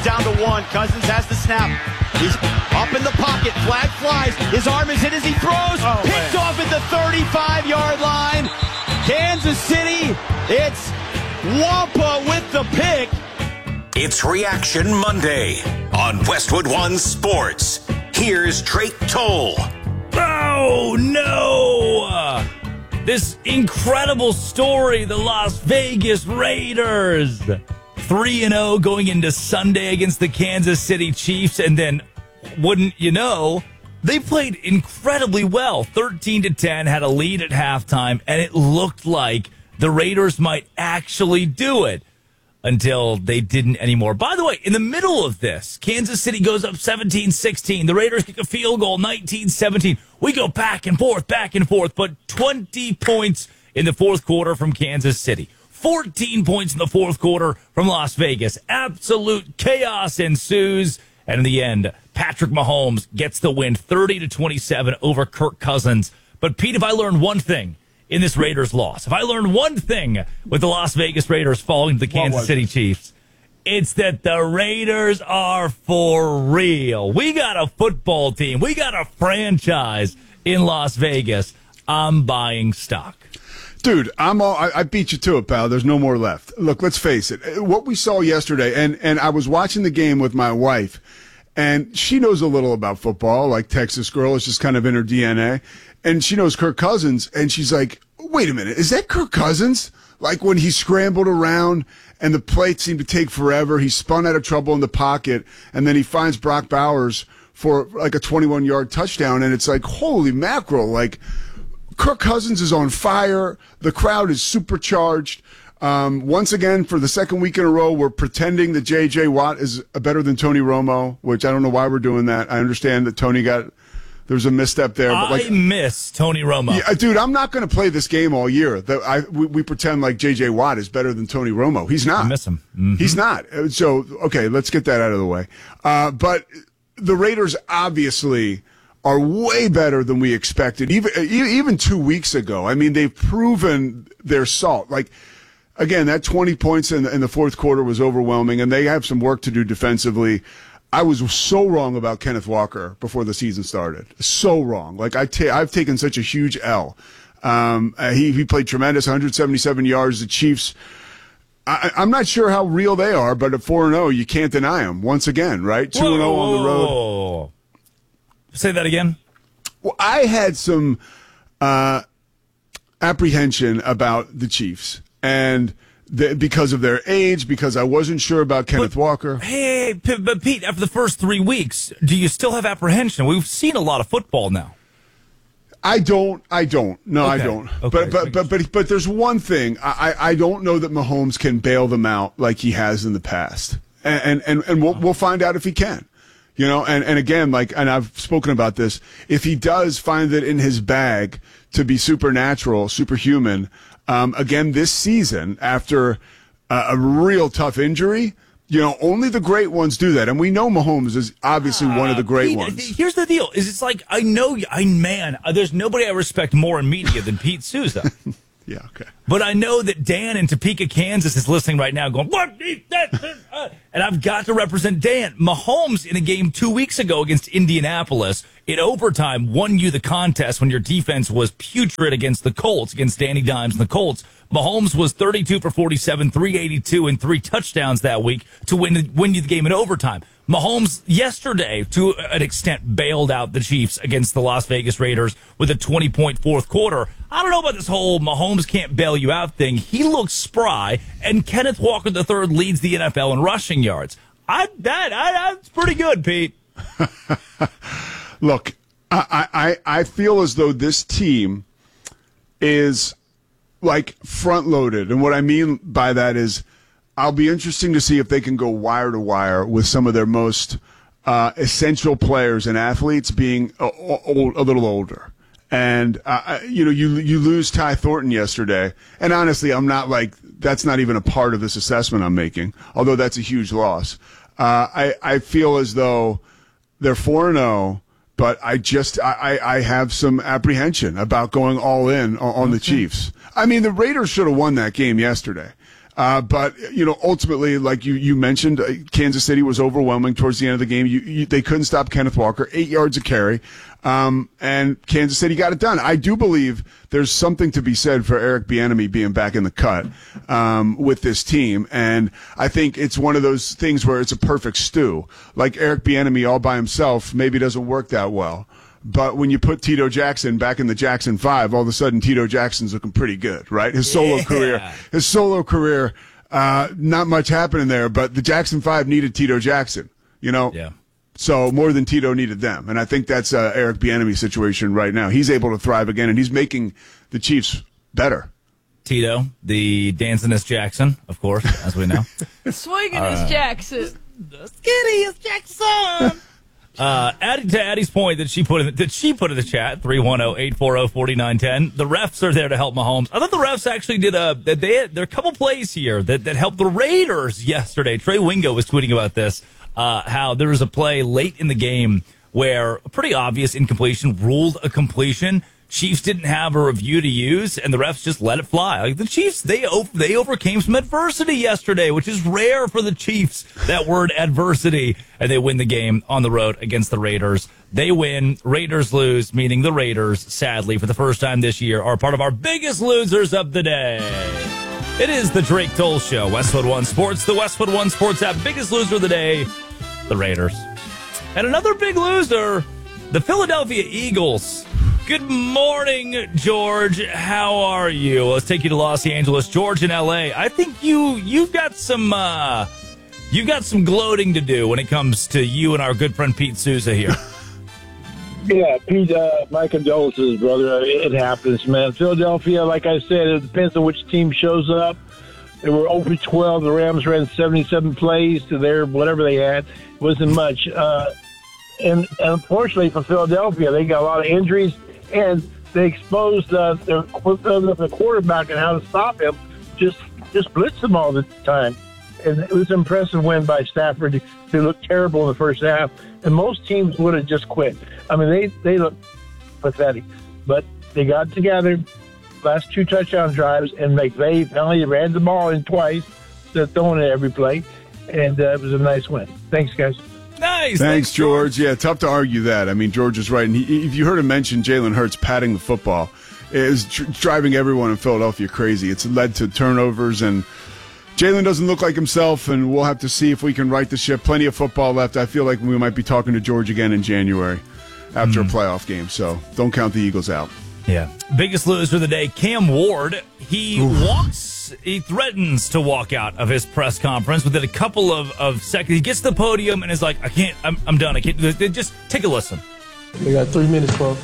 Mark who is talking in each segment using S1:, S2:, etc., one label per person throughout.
S1: down to one. Cousins has the snap. He's up in the pocket. Flag flies. His arm is hit as he throws. Picked off at the 35-yard line. Kansas City, it's Wampa with the pick.
S2: It's Reaction Monday on Westwood One Sports. Here's Drake Toll.
S3: Oh, no! This incredible story, the Las Vegas Raiders. 3-0 going into Sunday against the Kansas City Chiefs, and then, wouldn't you know, they played incredibly well. 13-10, had a lead at halftime, and it looked like the Raiders might actually do it until they didn't anymore. By the way, in the middle of this, Kansas City goes up 17-16. The Raiders kick a field goal, 19-17. We go back and forth, but 20 points in the fourth quarter from Kansas City. 14 points in the fourth quarter from Las Vegas. Absolute chaos ensues. And in the end, Patrick Mahomes gets the win, 30-27 over Kirk Cousins. But, Pete, if I learned one thing in this Raiders loss, if I learned one thing with the Las Vegas Raiders falling to the Kansas City Chiefs, it's that the Raiders are for real. We got a football team. We got a franchise in Las Vegas. I'm buying stock.
S4: Dude, I beat you to it, pal. There's no more left. Look, let's face it. What we saw yesterday, and I was watching the game with my wife, and she knows a little about football, like Texas girl. It's just kind of in her DNA. And she knows Kirk Cousins, and she's like, wait a minute, is that Kirk Cousins? Like when he scrambled around and the play seemed to take forever, he spun out of trouble in the pocket, and then he finds Brock Bowers for like a 21-yard touchdown, and it's like, holy mackerel, like Kirk Cousins is on fire. The crowd is supercharged. Once again, for the second week in a row, we're pretending that J.J. Watt is better than Tony Romo, which I don't know why we're doing that. I understand that Tony there's a misstep there. But
S3: I miss Tony Romo.
S4: Yeah, dude, I'm not going to play this game all year. We pretend like J.J. Watt is better than Tony Romo. He's not.
S3: I miss him. Mm-hmm.
S4: He's not. So, okay, let's get that out of the way. But the Raiders obviously are way better than we expected, even 2 weeks ago. I mean, they've proven their salt. Like, again, that 20 points in the fourth quarter was overwhelming, and they have some work to do defensively. I was so wrong about Kenneth Walker before the season started. So wrong. Like, I've taken such a huge L. He played tremendous, 177 yards. The Chiefs, I'm not sure how real they are, but at 4-0, you can't deny them once again, right? 2-0 on the road.
S3: Say that again.
S4: Well, I had some apprehension about the Chiefs, and because of their age, because I wasn't sure about Kenneth Walker.
S3: Hey, but Pete, after the first 3 weeks, do you still have apprehension? We've seen a lot of football now.
S4: I don't. No,
S3: okay.
S4: I don't.
S3: Okay.
S4: But there's one thing. I don't know that Mahomes can bail them out like he has in the past, and we'll find out if he can. You know, and again, and I've spoken about this, if he does find it in his bag to be supernatural, superhuman, again this season, after a real tough injury, you know, only the great ones do that. And we know Mahomes is obviously one of the great
S3: Pete,
S4: ones.
S3: Here's the deal, is it's like, there's nobody I respect more in media than Pete Souza.
S4: Yeah, okay.
S3: But I know that Dan in Topeka, Kansas is listening right now going, what? And I've got to represent Dan. Mahomes in a game 2 weeks ago against Indianapolis in overtime won you the contest when your defense was putrid against the Colts, against Danny Dimes and the Colts. Mahomes was 32 for 47, 382, and 3 touchdowns that week to win you the game in overtime. Mahomes yesterday, to an extent, bailed out the Chiefs against the Las Vegas Raiders with a 20-point fourth quarter. I don't know about this whole Mahomes can't bail you out thing. He looks spry, and Kenneth Walker III leads the NFL in rushing yards. That's pretty good, Pete.
S4: Look, I feel as though this team is like front loaded, and what I mean by that is I'll be interesting to see if they can go wire to wire with some of their most essential players and athletes being a little older. And you lose Ty Thornton yesterday, and honestly, I'm not that's not even a part of this assessment I'm making, although that's a huge loss. I feel as though they're 4-0. But I have some apprehension about going all in on the Chiefs. I mean, the Raiders should have won that game yesterday. But, ultimately, like you mentioned, Kansas City was overwhelming towards the end of the game. They couldn't stop Kenneth Walker, 8 yards a carry. And Kansas City got it done. I do believe there's something to be said for Eric Bieniemy being back in the cut with this team. And I think it's one of those things where it's a perfect stew. Like Eric Bieniemy all by himself maybe doesn't work that well. But when you put Tito Jackson back in the Jackson 5, all of a sudden Tito Jackson's looking pretty good, right? His solo career, not much happening there, but the Jackson 5 needed Tito Jackson,
S3: Yeah.
S4: So more than Tito needed them. And I think that's Eric Bieniemy's situation right now. He's able to thrive again, and he's making the Chiefs better.
S3: Tito, the dancingest Jackson, of course, as we know.
S5: Swingingest Jackson.
S3: The skinniest Jackson. Adding to Addie's point that she put in the chat, 310-840-4910. The refs are there to help Mahomes. I thought the refs actually did there are a couple plays here that helped the Raiders yesterday. Trey Wingo was tweeting about this. How there was a play late in the game where a pretty obvious incompletion ruled a completion. Chiefs didn't have a review to use, and the refs just let it fly. Like the Chiefs, they overcame some adversity yesterday, which is rare for the Chiefs, that word adversity, and they win the game on the road against the Raiders. They win, Raiders lose, meaning the Raiders, sadly, for the first time this year, are part of our biggest losers of the day. It is the Drake Toll Show, Westwood One Sports, the Westwood One Sports app. Biggest loser of the day, the Raiders. And another big loser, the Philadelphia Eagles. Good morning, George. How are you? Let's take you to Los Angeles. George in L.A. I think you've got some gloating to do when it comes to you and our good friend Pete Souza here.
S6: Yeah, Pete, my condolences, brother. It happens, man. Philadelphia, like I said, it depends on which team shows up. They were 0 for 12. The Rams ran 77 plays to their whatever they had. It wasn't much. And unfortunately for Philadelphia, they got a lot of injuries, and they exposed their quarterback and how to stop him. Just blitz him all the time. And it was an impressive win by Stafford. They looked terrible in the first half, and most teams would have just quit. I mean, they looked pathetic. But they got together, last 2 touchdown drives, and McVay finally ran the ball in twice, throwing it every play, and it was a nice win. Thanks, guys.
S3: Nice.
S4: Thanks, George. Yeah, tough to argue that. I mean, George is right. And if you heard him mention Jalen Hurts patting the football, it is driving everyone in Philadelphia crazy. It's led to turnovers, and Jalen doesn't look like himself, and we'll have to see if we can right the ship. Plenty of football left. I feel like we might be talking to George again in January after a playoff game, so don't count the Eagles out.
S3: Yeah. Biggest loser of the day, Cam Ward. He threatens to walk out of his press conference within a couple of seconds. He gets to the podium and is like, I'm done. I can't do this. Just take a listen.
S7: We got 3 minutes, bro.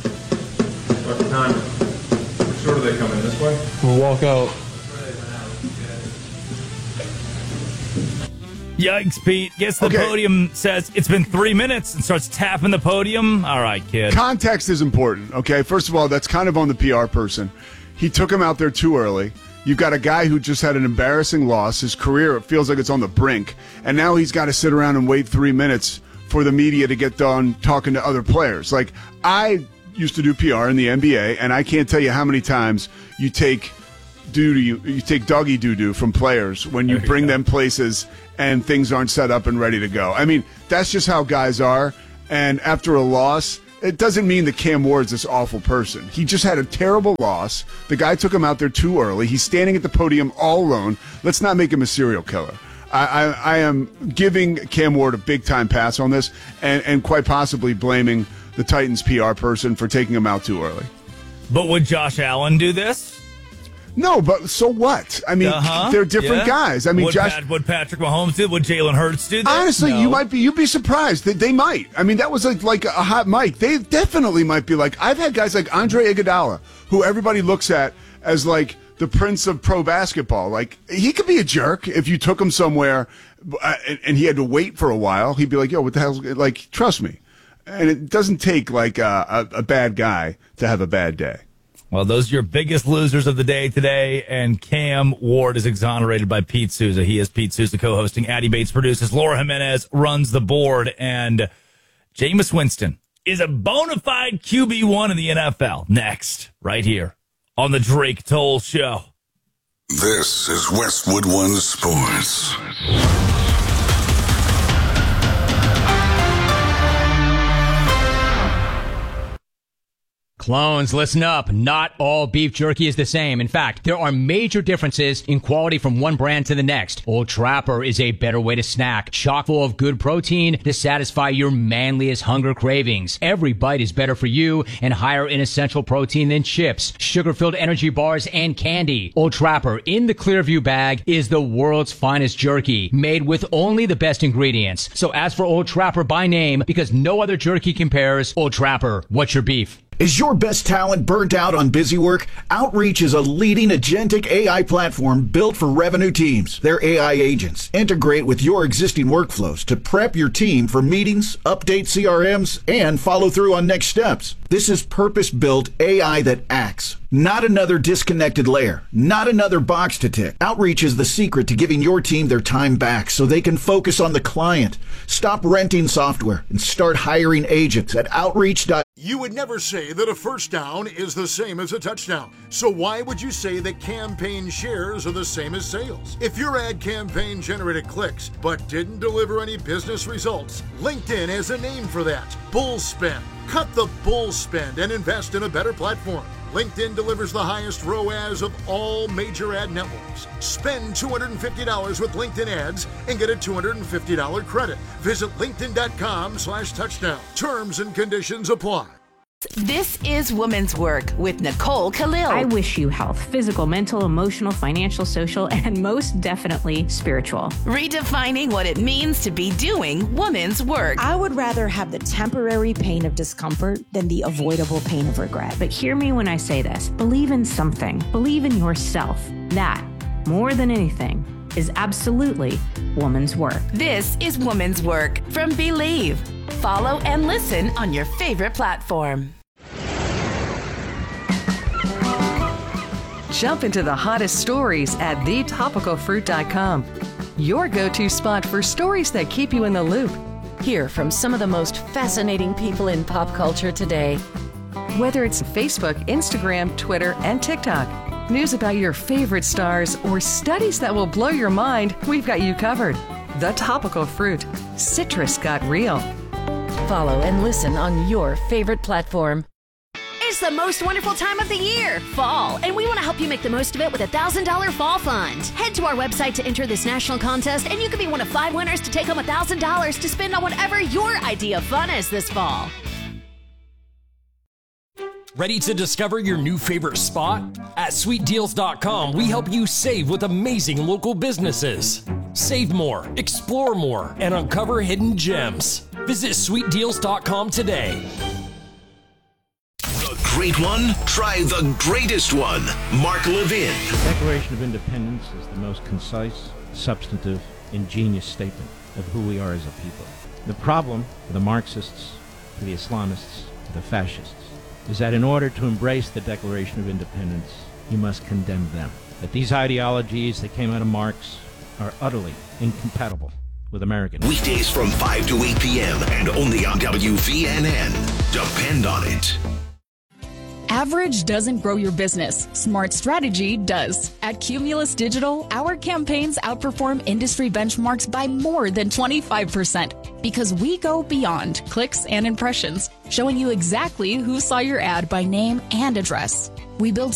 S8: What time? Which door do they come in? This way?
S7: We'll walk out.
S3: Yikes, Pete. Gets to the podium, says it's been 3 minutes, and starts tapping the podium. All right, kid.
S4: Context is important, okay? First of all, that's kind of on the PR person. He took him out there too early. You've got a guy who just had an embarrassing loss. His career, it feels like it's on the brink. And now he's got to sit around and wait 3 minutes for the media to get done talking to other players. Like, I used to do PR in the NBA, and I can't tell you how many times you take doggy doo-doo from players when you bring them places and things aren't set up and ready to go. I mean, that's just how guys are. And after a loss, it doesn't mean that Cam Ward's this awful person. He just had a terrible loss. The guy took him out there too early. He's standing at the podium all alone. Let's not make him a serial killer. I am giving Cam Ward a big-time pass on this and quite possibly blaming the Titans PR person for taking him out too early.
S3: But would Josh Allen do this?
S4: No, but so what? I mean, they're different guys. I mean,
S3: would Patrick Mahomes do? Would Jalen Hurts do that?
S4: Honestly, you'd be surprised. They might. I mean, that was like a hot mic. They definitely might be like, I've had guys like Andre Iguodala, who everybody looks at as like the prince of pro basketball. Like, he could be a jerk if you took him somewhere and he had to wait for a while. He'd be like, yo, what the hell? Like, trust me. And it doesn't take like a bad guy to have a bad day.
S3: Well, those are your biggest losers of the day today, and Cam Ward is exonerated by Pete Souza. He is Pete Souza co-hosting. Addie Bates produces. Laura Jimenez runs the board, and Jameis Winston is a bona fide QB1 in the NFL. Next, right here on the Drake Toll Show.
S2: This is Westwood One Sports.
S9: Clones, listen up. Not all beef jerky is the same. In fact, there are major differences in quality from one brand to the next. Old Trapper is a better way to snack, chock full of good protein to satisfy your manliest hunger cravings. Every bite is better for you and higher in essential protein than chips, sugar-filled energy bars, and candy. Old Trapper in the Clearview bag is the world's finest jerky, made with only the best ingredients. So ask for Old Trapper by name because no other jerky compares. Old Trapper, what's your beef?
S10: Is your best talent burnt out on busy work? Outreach is a leading agentic AI platform built for revenue teams. Their AI agents integrate with your existing workflows to prep your team for meetings, update CRMs, and follow through on next steps. This is purpose-built AI that acts. Not another disconnected layer. Not another box to tick. Outreach is the secret to giving your team their time back so they can focus on the client. Stop renting software and start hiring agents at Outreach.
S11: You would never say that a first down is the same as a touchdown. So why would you say that campaign shares are the same as sales? If your ad campaign generated clicks but didn't deliver any business results, LinkedIn has a name for that. Bull spend. Cut the bull spend and invest in a better platform. LinkedIn delivers the highest ROAS of all major ad networks. Spend $250 with LinkedIn ads and get a $250 credit. Visit linkedin.com/touchdown. Terms and conditions apply.
S12: This is Woman's Work with Nicole Khalil.
S13: I wish you health, physical, mental, emotional, financial, social, and most definitely spiritual.
S12: Redefining what it means to be doing woman's work.
S14: I would rather have the temporary pain of discomfort than the avoidable pain of regret.
S13: But hear me when I say this. Believe in something. Believe in yourself. That, more than anything, is absolutely woman's work.
S12: This is Woman's Work from Believe. Follow and listen on your favorite platform.
S15: Jump into the hottest stories at thetopicalfruit.com. Your go-to spot for stories that keep you in the loop.
S16: Hear from some of the most fascinating people in pop culture today.
S15: Whether it's Facebook, Instagram, Twitter, and TikTok, news about your favorite stars, or studies that will blow your mind, we've got you covered. The Topical Fruit. Citrus got real.
S16: Follow and listen on your favorite platform.
S17: It's the most wonderful time of the year, fall, and we want to help you make the most of it with a $1,000 fall fund. Head to our website to enter this national contest, and you could be one of 5 winners to take home $1,000 to spend on whatever your idea of fun is this fall.
S18: Ready to discover your new favorite spot? At sweetdeals.com, we help you save with amazing local businesses. Save more, explore more, and uncover hidden gems. Visit sweetdeals.com today.
S2: The great one? Try the greatest one. Mark Levin.
S19: The Declaration of Independence is the most concise, substantive, ingenious statement of who we are as a people. The problem for the Marxists, for the Islamists, for the fascists, is that in order to embrace the Declaration of Independence, you must condemn them. That these ideologies that came out of Marx are utterly incompatible with American.
S2: Weekdays from 5 to 8 p.m. and only on WVNN. Depend on it.
S20: Average doesn't grow your business. Smart strategy does. At Cumulus Digital, our campaigns outperform industry benchmarks by more than 25% because we go beyond clicks and impressions, showing you exactly who saw your ad by name and address. We build